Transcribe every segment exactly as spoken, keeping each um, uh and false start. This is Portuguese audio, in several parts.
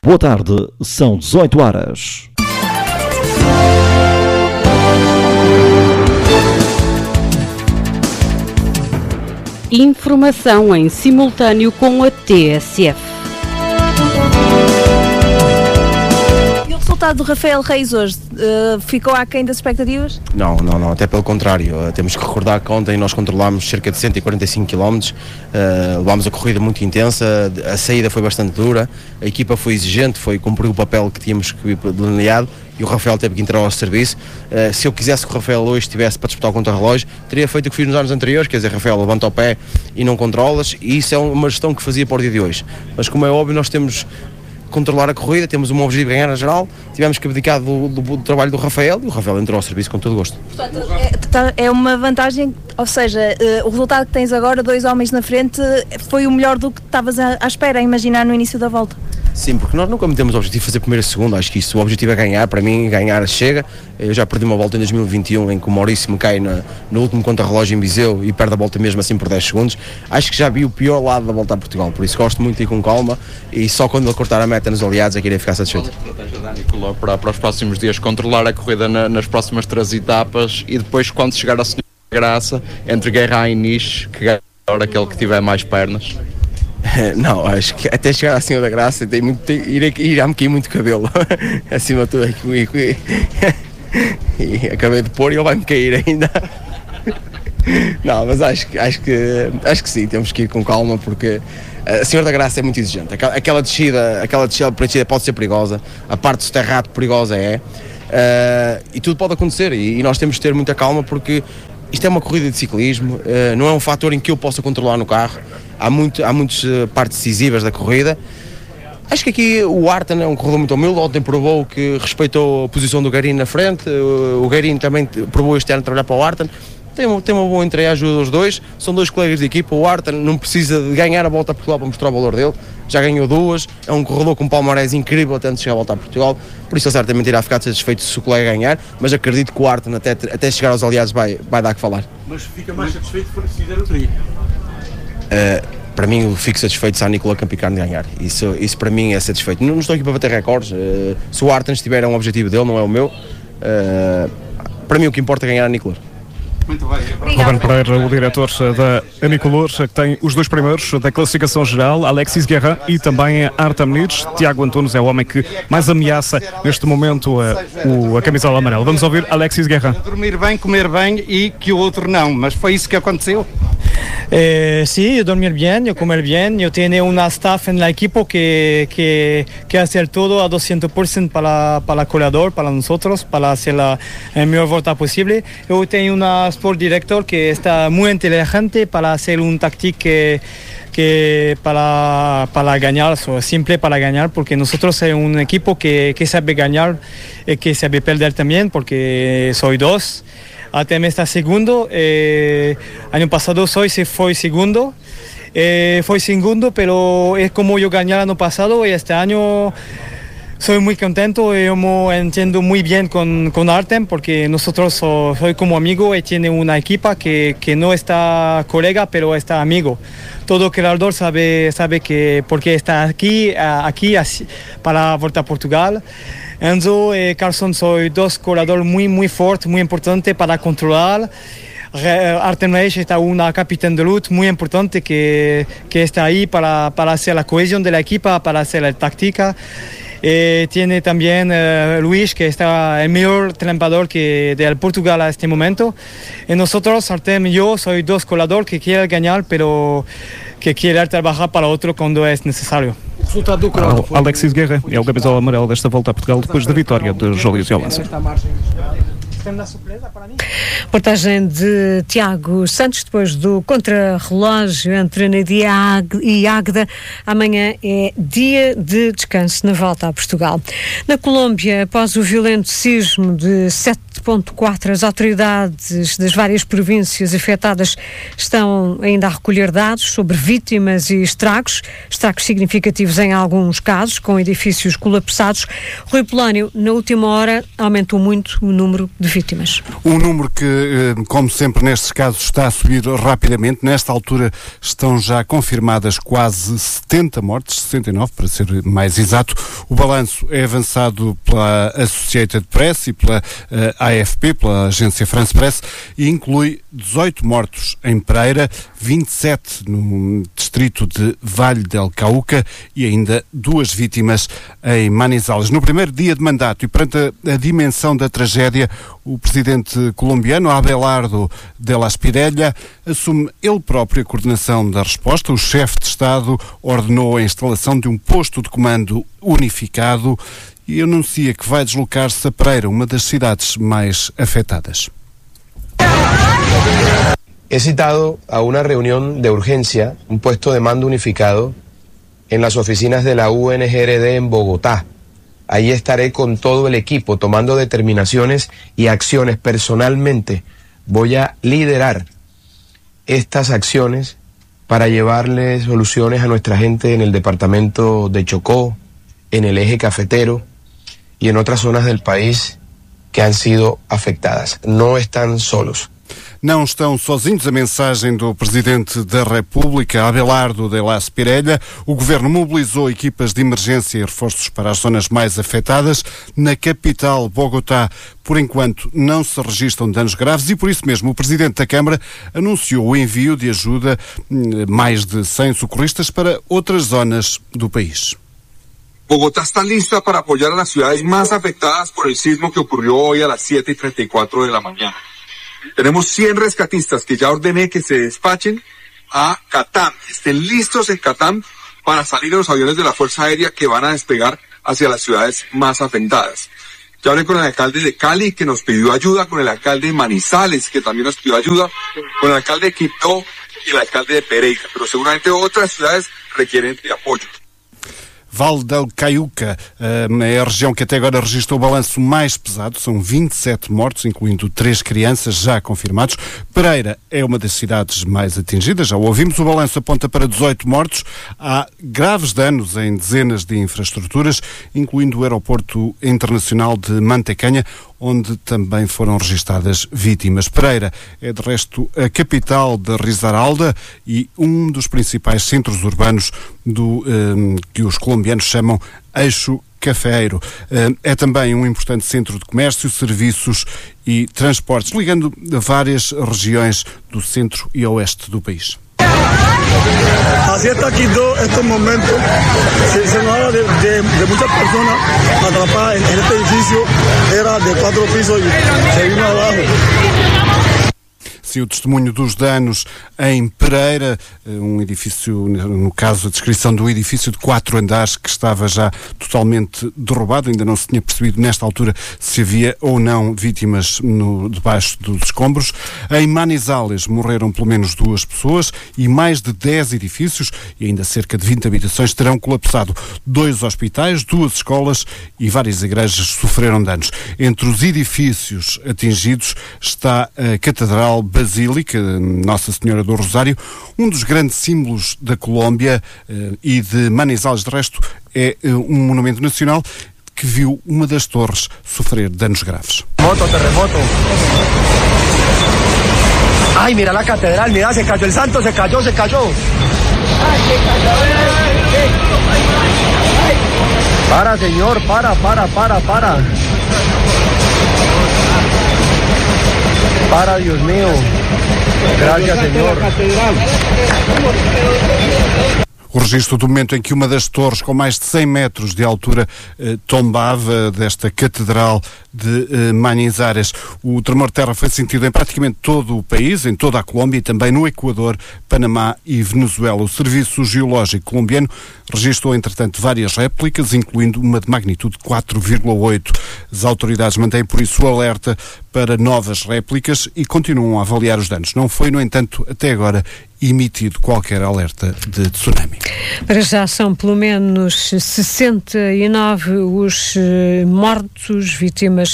Boa tarde, são dezoito horas. Informação em simultâneo com a T S F. E o resultado do Rafael Reis hoje uh, ficou aquém das expectativas? Não, não, não, até pelo contrário. Uh, temos que recordar que ontem nós controlámos cerca de cento e quarenta e cinco quilómetros, uh, levámos a corrida muito intensa, a saída foi bastante dura, a equipa foi exigente, foi cumprir o papel que tínhamos que delineado. E o Rafael teve que entrar ao serviço. Uh, se eu quisesse que o Rafael hoje estivesse para disputar o contra-relógio, teria feito o que fiz nos anos anteriores, quer dizer, Rafael, levanta o pé e não controlas, e isso é uma gestão que fazia para o dia de hoje. Mas como é óbvio, nós temos que controlar a corrida, temos um objetivo de ganhar na geral, tivemos que abdicar do, do, do trabalho do Rafael, e o Rafael entrou ao serviço com todo o gosto. Portanto, é, é uma vantagem, ou seja, uh, o resultado que tens agora, dois homens na frente, foi o melhor do que estavas à, à espera, a imaginar no início da volta. Sim, porque nós nunca metemos o objetivo de fazer primeiro e segundo, acho que isso, o objetivo é ganhar, para mim ganhar chega. Eu já perdi uma volta em dois mil e vinte e um em que o Maurício me cai na, no último contra-relógio em Viseu e perde a volta mesmo assim por dez segundos. Acho que já vi o pior lado da volta a Portugal, por isso gosto muito de ir com calma e só quando ele cortar a meta nos aliados é que irei ficar satisfeito. Qual a estratégia da Nicolau para, para os próximos dias? Controlar a corrida na, nas próximas três etapas e depois quando chegar a Senhora da Graça, entre Guerra e Niche, que ganha aquele que tiver mais pernas? Não, acho que até chegar à Senhora da Graça tem muito, tem, irei, irá-me cair muito cabelo acima de tudo e, e, e acabei de pôr e ele vai-me cair ainda. Não, mas acho, acho, que, acho que sim, temos que ir com calma porque a Senhora da Graça é muito exigente, aquela, aquela descida aquela descida pode ser perigosa, a parte do terrato perigosa é uh, e tudo pode acontecer e, e nós temos que ter muita calma porque isto é uma corrida de ciclismo, uh, não é um fator em que eu possa controlar no carro. Há, muito, há muitas uh, partes decisivas da corrida. Acho que aqui o Arten é um corredor muito humilde, ontem provou que respeitou a posição do Guerin na frente, uh, o Guerin também provou este ano trabalhar para o Arten. Tem uma, tem uma boa entreajuda dos dois, são dois colegas de equipa, o Arten não precisa de ganhar a volta a Portugal para mostrar o valor dele, já ganhou duas, é um corredor com um palmarés incrível até antes de chegar a volta a Portugal, por isso ele certamente irá ficar satisfeito se o colega ganhar, mas acredito que o Arten até, até chegar aos aliados vai, vai dar que falar. Mas fica mais satisfeito se fizer o trio? Uh, para mim eu fico satisfeito se a Nicolau Campicarne ganhar, isso, isso para mim é satisfeito. Não, não estou aqui para bater recordes, uh, se o Arten estiver é um objetivo dele, não é o meu, uh, para mim o que importa é ganhar a Nicolau. Muito bem. Ruben Pereira, o diretor da Amicolor, que tem os dois primeiros da classificação geral, Alexis Guerra e também Artem Nitsch. Tiago Antunes é o homem que mais ameaça neste momento a, o, a camisola amarela. Vamos ouvir Alexis Guerra. Dormir bem, comer bem e que o outro não, mas foi isso que aconteceu? Eh, sí, yo dormir bien, yo comer bien, yo tengo una staff en el equipo que, que, que hacer todo a doscientos por ciento para, para el corredor, para nosotros, para hacer la, la mejor volta posible. Yo tengo una sport director que está muy inteligente para hacer un táctico que, que para, para ganar, so, simple para ganar, porque nosotros somos un equipo que, que sabe ganar y que sabe perder también, porque soy dos. Artem está segundo, eh, año pasado soy se fue segundo, eh, fue segundo, pero es como yo gané el año pasado y este año soy muy contento y yo me entiendo muy bien con, con Artem porque nosotros so, soy como amigo y tiene una equipa que, que no está colega pero está amigo. Todo creador sabe, sabe que porque está aquí, aquí así, para Volta a Portugal. Enzo y Carlson son dos corredores muy muy fuertes, muy importantes para controlar. Artem Nitsch está una capitán de lucha muy importante que, que está ahí para, para hacer la cohesión de la equipa, para hacer la táctica. Eh, tiene también uh, Luis, que está el mejor trepador que de Portugal a este momento. Y nosotros, Artem y yo, soy dos coladores que quieren ganar, pero que quieren trabajar para otro cuando es necesario. Alexis Guerra é o camisola amarelo desta volta a Portugal depois da vitória de Júlio Ziolança. Reportagem de Tiago Santos depois do contrarrelógio entre Nadia e Águeda. Amanhã é dia de descanso na volta a Portugal. Na Colômbia, após o violento sismo de sete ponto quatro, as autoridades das várias províncias afetadas estão ainda a recolher dados sobre vítimas e estragos, estragos significativos em alguns casos, com edifícios colapsados. Rui Polónio, na última hora, aumentou muito o número de vítimas. vítimas. Um número que, como sempre nestes casos, está a subir rapidamente. Nesta altura estão já confirmadas quase setenta mortes, sessenta e nove para ser mais exato. O balanço é avançado pela Associated Press e pela uh, A F P, pela agência France Press, e inclui dezoito mortos em Pereira, vinte e sete no distrito de Vale del Cauca e ainda duas vítimas em Manizales. No primeiro dia de mandato e perante a, a dimensão da tragédia, o presidente colombiano Abelardo de la Espriella assume ele próprio a coordenação da resposta. O chefe de Estado ordenou a instalação de um posto de comando unificado e anuncia que vai deslocar-se a Pereira, uma das cidades mais afetadas. He citado a una reunión de urgencia, un puesto de mando unificado en las oficinas de la U N G R D en Bogotá. Ahí estaré con todo el equipo tomando determinaciones y acciones. Personalmente voy a liderar estas acciones para llevarle soluciones a nuestra gente en el departamento de Chocó, en el eje cafetero y en otras zonas del país que han sido afectadas. No están solos. Não estão sozinhos. A mensagem do Presidente da República, Abelardo de la Espriella. O Governo mobilizou equipas de emergência e reforços para as zonas mais afetadas. Na capital, Bogotá, por enquanto, não se registram danos graves e, por isso mesmo, o Presidente da Câmara anunciou o envio de ajuda, mais de cem socorristas, para outras zonas do país. Bogotá está lista para apoyar a las ciudades más afectadas por el sismo que ocurrió hoy a las siete y treinta y cuatro de la mañana. Tenemos cien rescatistas que ya ordené que se despachen a Catam, estén listos en Catam para salir en los aviones de la Fuerza Aérea que van a despegar hacia las ciudades más afectadas. Ya hablé con el alcalde de Cali, que nos pidió ayuda, con el alcalde de Manizales, que también nos pidió ayuda, con el alcalde de Quibdó y el alcalde de Pereira, pero seguramente otras ciudades requieren de apoyo. Vale del Cauca é a região que até agora registrou o balanço mais pesado, são vinte e sete mortos, incluindo três crianças já confirmados. Pereira é uma das cidades mais atingidas, já o ouvimos, o balanço aponta para dezoito mortos. Há graves danos em dezenas de infraestruturas, incluindo o aeroporto internacional de Mantecanha, onde também foram registadas vítimas. Pereira é, de resto, a capital da Risaralda e um dos principais centros urbanos do um, que os colombianos chamam eixo cafeeiro. Um, é também um importante centro de comércio, serviços e transportes, ligando várias regiões do centro e oeste do país. Así está Quibdó estos momentos. Se, se nos habla de, de, de muchas personas atrapadas en, en este edificio. Era de cuatro pisos y se vino abajo. Sim, o testemunho dos danos em Pereira, um edifício, no caso a descrição do edifício de quatro andares que estava já totalmente derrubado, ainda não se tinha percebido nesta altura se havia ou não vítimas no, debaixo dos escombros. Em Manizales morreram pelo menos duas pessoas e mais de dez edifícios e ainda cerca de vinte habitações terão colapsado. Dois hospitais, duas escolas e várias igrejas sofreram danos. Entre os edifícios atingidos está a Catedral Basílica Nossa Senhora do Rosário, um dos grandes símbolos da Colômbia eh, e de Manizales. De resto, é eh, um monumento nacional que viu uma das torres sofrer danos graves. Terremoto, terremoto. Ai, mira a catedral, mira, se cayó el santo, se cayó, se cayó. Ai, se cayó. Para, señor, para, para, para, para. Para, Dios mío. Gracias, Señor. O registro do momento em que uma das torres com mais de cem metros de altura eh, tombava desta catedral de eh, Manizales. O tremor de terra foi sentido em praticamente todo o país, em toda a Colômbia e também no Equador, Panamá e Venezuela. O Serviço Geológico colombiano registrou, entretanto, várias réplicas, incluindo uma de magnitude quatro vírgula oito. As autoridades mantêm, por isso, o alerta para novas réplicas e continuam a avaliar os danos. Não foi, no entanto, até agora emitido qualquer alerta de tsunami. Para já são pelo menos sessenta e nove os mortos, vítimas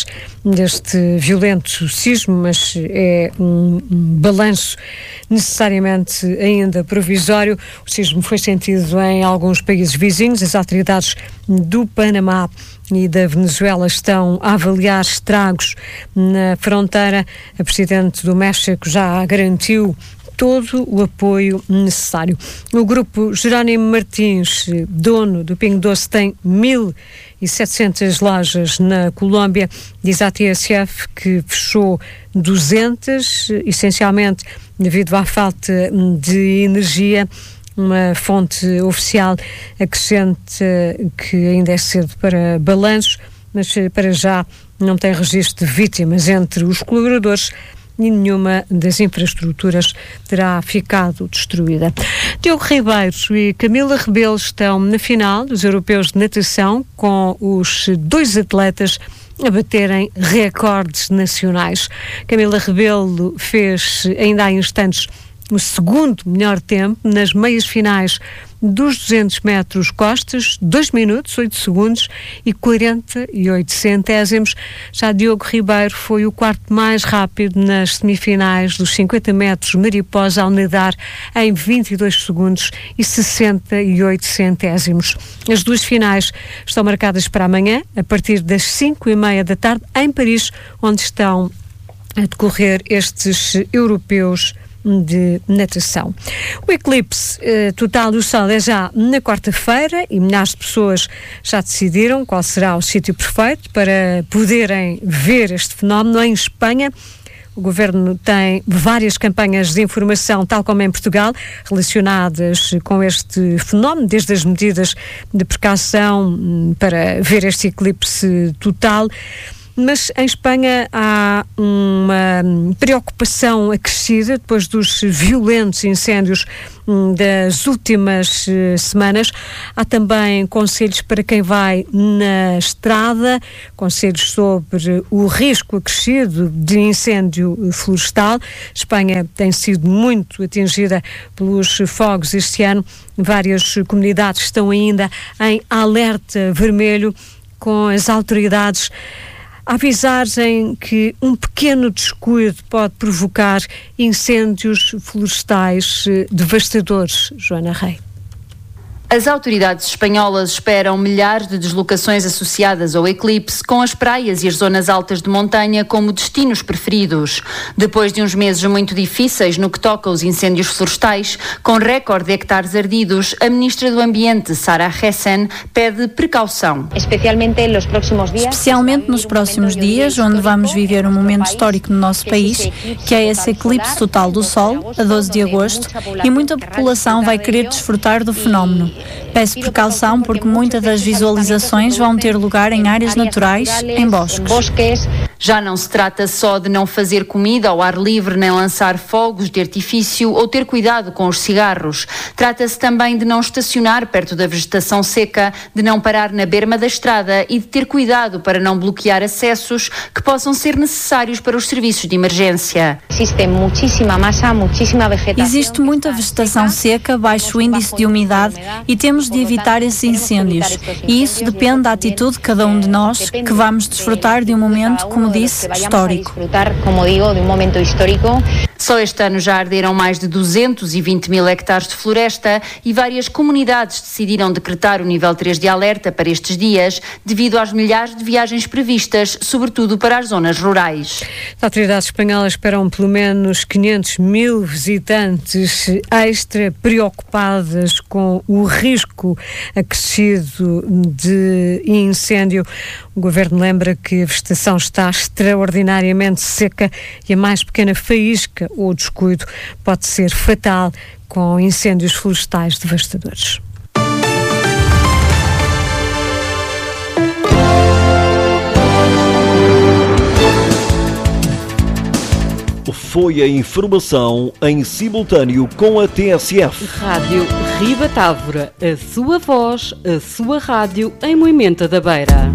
deste violento sismo, mas é um balanço necessariamente ainda provisório. O sismo foi sentido em alguns países vizinhos. As autoridades do Panamá e da Venezuela estão a avaliar estragos na fronteira. A Presidente do México já garantiu todo o apoio necessário. O grupo Jerónimo Martins, dono do Pingo Doce, tem mil e setecentas lojas na Colômbia. Diz à T S F que fechou duzentas, essencialmente devido à falta de energia. Uma fonte oficial acrescenta que ainda é cedo para balanços, mas para já não tem registro de vítimas entre os colaboradores e nenhuma das infraestruturas terá ficado destruída. Diogo Ribeiro e Camila Rebelo estão na final dos europeus de natação, com os dois atletas a baterem recordes nacionais. Camila Rebelo fez ainda há instantes o segundo melhor tempo nas meias finais dos duzentos metros costas, dois minutos, oito segundos e quarenta e oito centésimos. Já Diogo Ribeiro foi o quarto mais rápido nas semifinais dos cinquenta metros mariposa ao nadar em vinte e dois segundos e sessenta e oito centésimos. As duas finais estão marcadas para amanhã, a partir das cinco e meia da tarde, em Paris, onde estão a decorrer estes europeus de natação. O eclipse eh, total do Sol é já na quarta-feira e milhares de pessoas já decidiram qual será o sítio perfeito para poderem ver este fenómeno. Em Espanha, o Governo tem várias campanhas de informação, tal como em Portugal, relacionadas com este fenómeno, desde as medidas de precaução para ver este eclipse total. Mas em Espanha há uma preocupação acrescida depois dos violentos incêndios das últimas uh, semanas. Há também conselhos para quem vai na estrada, conselhos sobre o risco acrescido de incêndio florestal. Espanha tem sido muito atingida pelos fogos este ano. Várias comunidades estão ainda em alerta vermelho, com as autoridades a avisarem que um pequeno descuido pode provocar incêndios florestais devastadores. Joana Rei. As autoridades espanholas esperam milhares de deslocações associadas ao eclipse, com as praias e as zonas altas de montanha como destinos preferidos. Depois de uns meses muito difíceis no que toca aos incêndios florestais, com recorde de hectares ardidos, a Ministra do Ambiente, Sara Hessen, pede precaução. Especialmente nos próximos dias, Especialmente nos próximos dias, onde vamos viver um momento histórico no nosso país, que é esse eclipse total do Sol, a doze de agosto, e muita população vai querer desfrutar do fenómeno. Peço precaução porque muitas das visualizações vão ter lugar em áreas naturais, em bosques. Já não se trata só de não fazer comida ao ar livre, nem lançar fogos de artifício ou ter cuidado com os cigarros. Trata-se também de não estacionar perto da vegetação seca, de não parar na berma da estrada e de ter cuidado para não bloquear acessos que possam ser necessários para os serviços de emergência. Existe muita vegetação seca, baixo índice de umidade e temos de evitar esses incêndios. E isso depende da atitude de cada um de nós, que vamos desfrutar de um momento, como disse, histórico. Só este ano já arderam mais de duzentos e vinte mil hectares de floresta e várias comunidades decidiram decretar o nível três de alerta para estes dias, devido às milhares de viagens previstas, sobretudo para as zonas rurais. As autoridades espanholas esperam pelo menos quinhentos mil visitantes extra preocupadas com o risco acrescido de incêndio. O Governo lembra que a vegetação está extraordinariamente seca e a mais pequena faísca ou descuido pode ser fatal, com incêndios florestais devastadores. Foi a informação em simultâneo com a T S F. Rádio Riba Távora, a sua voz, a sua rádio em Moimenta da Beira.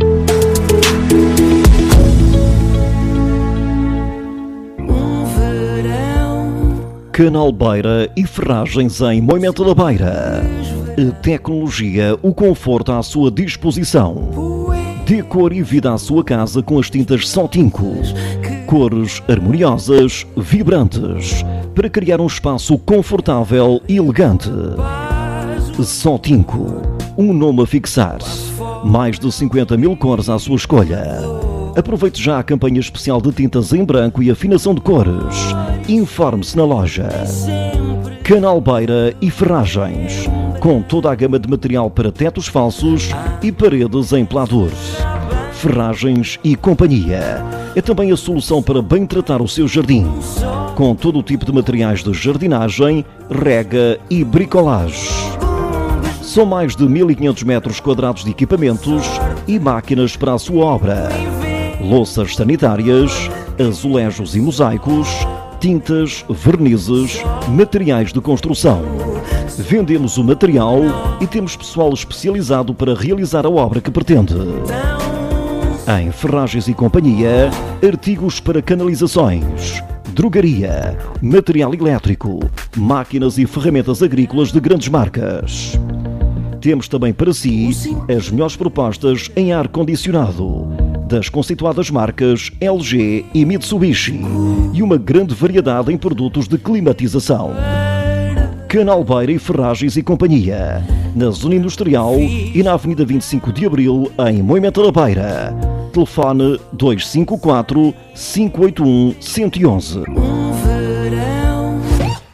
Um verão Canalbeira e Ferragens em Moimenta da Beira. A tecnologia, o conforto à sua disposição. Dê cor e vida à sua casa com as tintas Sotinco. Cores harmoniosas, vibrantes, para criar um espaço confortável e elegante. Sotinco, um nome a fixar. Mais de cinquenta mil cores à sua escolha. Aproveite já a campanha especial de tintas em branco e afinação de cores. Informe-se na loja. Canalbeira e Ferragens, com toda a gama de material para tetos falsos e paredes em pladur. Ferragens e Companhia é também a solução para bem tratar o seu jardim, com todo o tipo de materiais de jardinagem, rega e bricolage. São mais de mil e quinhentos metros quadrados de equipamentos e máquinas para a sua obra. Louças sanitárias, azulejos e mosaicos, tintas, vernizes, materiais de construção. Vendemos o material e temos pessoal especializado para realizar a obra que pretende. Em Ferragens e Companhia, artigos para canalizações, drogaria, material elétrico, máquinas e ferramentas agrícolas de grandes marcas. Temos também para si as melhores propostas em ar-condicionado, das conceituadas marcas L G e Mitsubishi, e uma grande variedade em produtos de climatização. Canalbeira e Ferragens e Companhia, na Zona Industrial e na Avenida vinte e cinco de Abril, em Moimenta da Beira. Telefone dois cinco quatro, cinco oito um, um um um.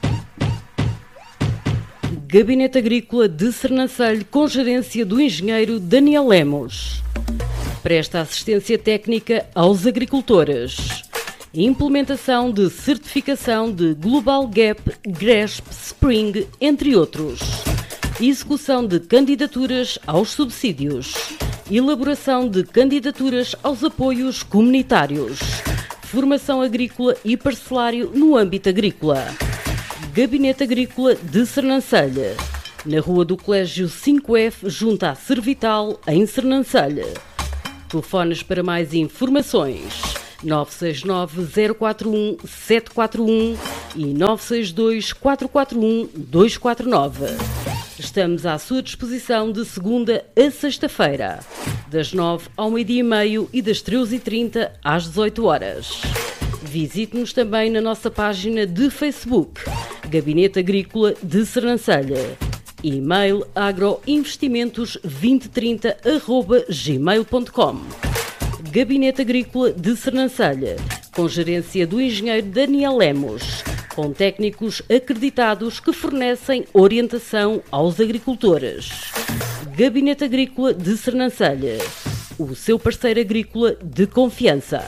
Gabinete Agrícola de Sernancelho, com gerência do engenheiro Daniel Lemos. Presta assistência técnica aos agricultores. Implementação de certificação de Global Gap, GRESP, Spring, entre outros. Execução de candidaturas aos subsídios. Elaboração de candidaturas aos apoios comunitários. Formação agrícola e parcelário no âmbito agrícola. Gabinete Agrícola de Sernancelho, na Rua do Colégio cinco F, junto à Servital, em Sernancelho. Telefones para mais informações: nove seis nove, zero quatro um, sete quatro um e nove seis dois, quatro quatro um, dois quatro nove. Estamos à sua disposição de segunda a sexta-feira, das nove ao meio-dia e meio e das treze e trinta às dezoito horas. Visite-nos também na nossa página de Facebook, Gabinete Agrícola de Sernancelho. E-mail agroinvestimentos vinte trinta arroba gmail ponto com. Gabinete Agrícola de Sernancelho, com gerência do engenheiro Daniel Lemos, com técnicos acreditados que fornecem orientação aos agricultores. Gabinete Agrícola de Sernancelho, o seu parceiro agrícola de confiança.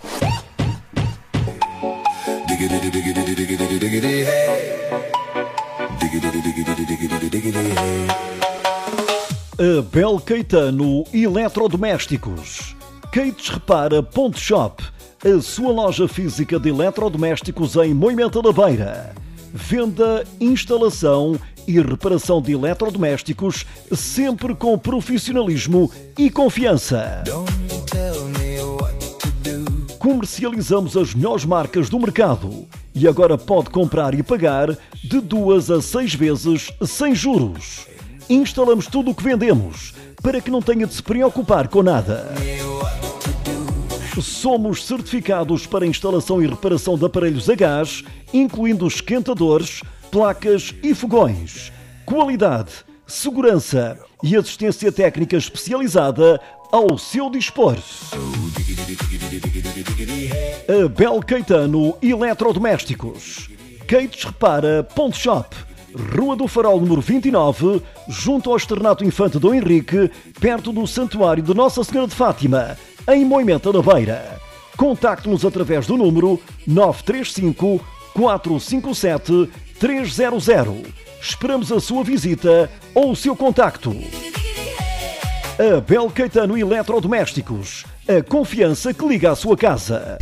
Abel Caetano Eletrodomésticos. Cates Repara Ponto Shop, a sua loja física de eletrodomésticos em Moimenta da Beira. Venda, instalação e reparação de eletrodomésticos, sempre com profissionalismo e confiança. Comercializamos as melhores marcas do mercado e agora pode comprar e pagar de duas a seis vezes sem juros. Instalamos tudo o que vendemos para que não tenha de se preocupar com nada. Somos certificados para instalação e reparação de aparelhos a gás, incluindo esquentadores, placas e fogões. Qualidade, segurança e assistência técnica especializada ao seu dispor. Abel Caetano Eletrodomésticos. Cates Repara Ponto Shop, Rua do Farol número vinte e nove, junto ao Externato Infante Dom Henrique, perto do Santuário de Nossa Senhora de Fátima, em Moimenta da Beira. Contacte-nos através do número nove três cinco, quatro cinco sete, três zero zero. Esperamos a sua visita ou o seu contacto. Abel Caetano Eletrodomésticos, a confiança que liga à sua casa.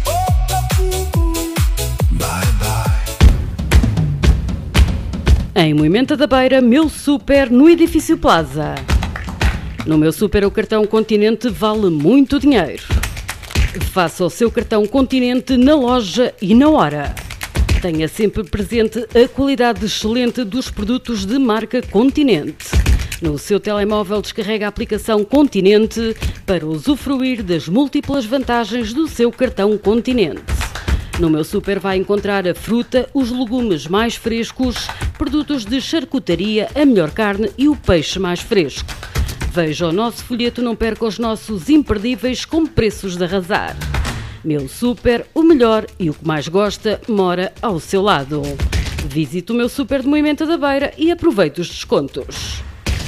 Em Moimenta da Beira, Meu Super, no Edifício Plaza. No Meu Super, o cartão Continente vale muito dinheiro. Faça o seu cartão Continente na loja e na hora. Tenha sempre presente a qualidade excelente dos produtos de marca Continente. No seu telemóvel descarrega a aplicação Continente para usufruir das múltiplas vantagens do seu cartão Continente. No Meu Super vai encontrar a fruta, os legumes mais frescos, produtos de charcutaria, a melhor carne e o peixe mais fresco. Veja o nosso folheto, não perca os nossos imperdíveis com preços de arrasar. Meu Super, o melhor e o que mais gosta mora ao seu lado. Visite o Meu Super de Moimenta da Beira e aproveite os descontos.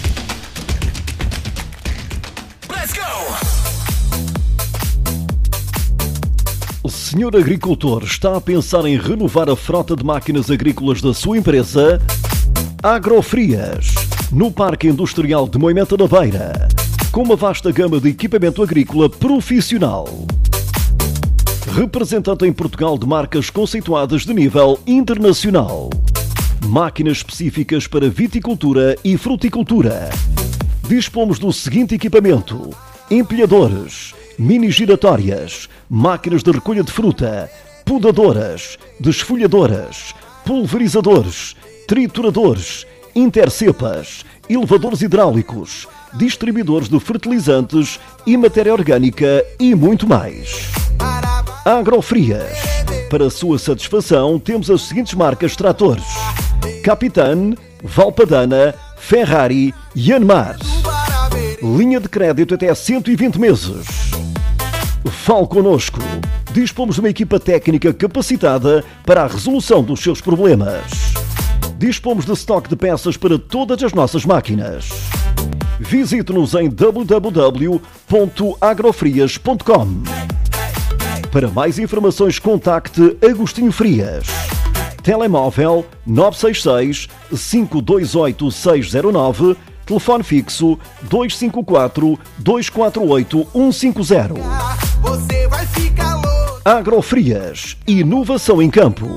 O senhor agricultor está a pensar em renovar a frota de máquinas agrícolas da sua empresa? Agrofrias, no Parque Industrial de Moimenta da Beira, com uma vasta gama de equipamento agrícola profissional. Representante em Portugal de marcas conceituadas de nível internacional. Máquinas específicas para viticultura e fruticultura. Dispomos do seguinte equipamento: empilhadores, mini giratórias, máquinas de recolha de fruta, podadoras, desfolhadoras, pulverizadores, trituradores, intercepas, elevadores hidráulicos, distribuidores de fertilizantes e matéria orgânica e muito mais. Agrofrias. Para a sua satisfação, temos as seguintes marcas de tratores: Capitane, Valpadana, Ferrari e Yanmar. Linha de crédito até cento e vinte meses. Fale connosco. Dispomos de uma equipa técnica capacitada para a resolução dos seus problemas. Dispomos de estoque de peças para todas as nossas máquinas. Visite-nos em w w w ponto agrofrias ponto com. Para mais informações, contacte Agostinho Frias. Telemóvel nove seis seis, cinco dois oito, seis zero nove, telefone fixo dois cinco quatro, dois quatro oito, um cinco zero. Agrofrias, inovação em campo.